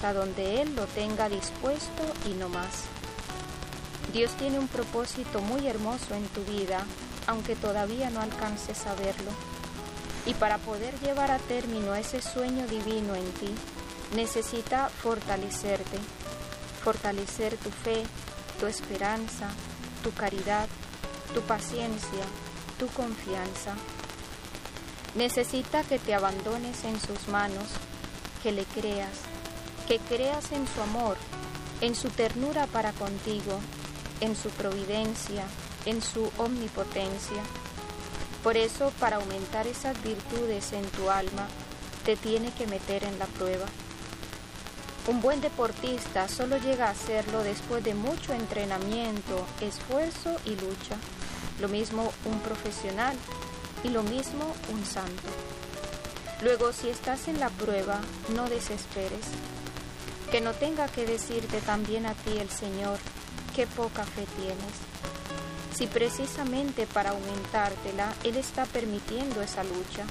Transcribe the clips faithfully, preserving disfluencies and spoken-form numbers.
hasta donde Él lo tenga dispuesto y no más. Dios tiene un propósito muy hermoso en tu vida, aunque todavía no alcances a verlo. Y para poder llevar a término ese sueño divino en ti, necesita fortalecerte, fortalecer tu fe, tu esperanza, tu caridad, tu paciencia, tu confianza. Necesita que te abandones en sus manos, que le creas, que creas en su amor, en su ternura para contigo, en su providencia, en su omnipotencia. Por eso, para aumentar esas virtudes en tu alma, te tiene que meter en la prueba. Un buen deportista solo llega a hacerlo después de mucho entrenamiento, esfuerzo y lucha. Lo mismo un profesional y lo mismo un santo. Luego, si estás en la prueba, no desesperes. Que no tenga que decirte también a ti el Señor, qué poca fe tienes. Si precisamente para aumentártela, Él está permitiendo esa lucha.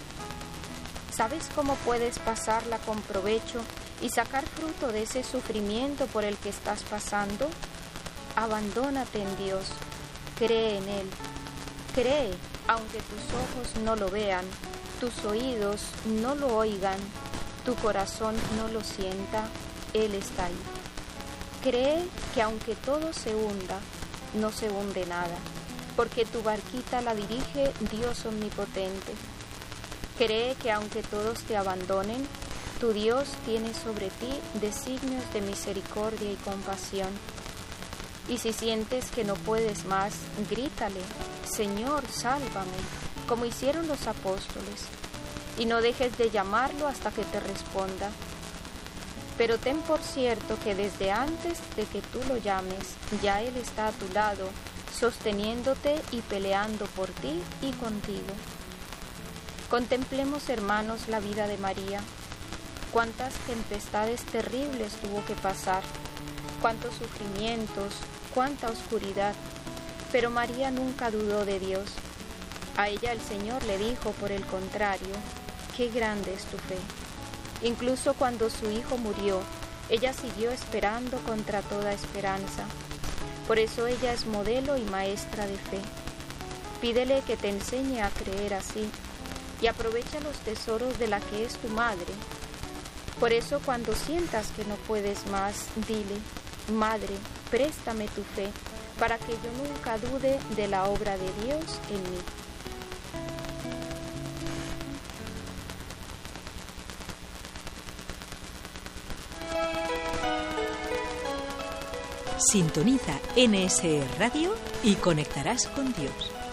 ¿Sabes cómo puedes pasarla con provecho y sacar fruto de ese sufrimiento por el que estás pasando? Abandónate en Dios, cree en Él. Cree, aunque tus ojos no lo vean, tus oídos no lo oigan, tu corazón no lo sienta, Él está ahí. Cree que aunque todo se hunda, no se hunde nada, porque tu barquita la dirige Dios omnipotente. Cree que aunque todos te abandonen, tu Dios tiene sobre ti designios de misericordia y compasión. Y si sientes que no puedes más, grítale, Señor, sálvame, como hicieron los apóstoles, y no dejes de llamarlo hasta que te responda. Pero ten por cierto que desde antes de que tú lo llames, ya Él está a tu lado, sosteniéndote y peleando por ti y contigo. Contemplemos, hermanos, la vida de María. Cuántas tempestades terribles tuvo que pasar, cuántos sufrimientos, cuánta oscuridad, pero María nunca dudó de Dios. A ella el Señor le dijo, por el contrario, qué grande es tu fe. Incluso cuando su hijo murió, ella siguió esperando contra toda esperanza. Por eso ella es modelo y maestra de fe. Pídele que te enseñe a creer así y aprovecha los tesoros de la que es tu madre. Por eso cuando sientas que no puedes más, dile, Madre, préstame tu fe, para que yo nunca dude de la obra de Dios en mí. Sintoniza N S E Radio y conectarás con Dios.